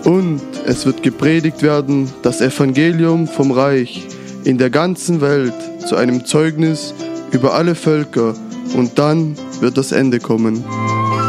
Und es wird gepredigt werden, das Evangelium vom Reich in der ganzen Welt zu einem Zeugnis über alle Völker, und dann wird das Ende kommen.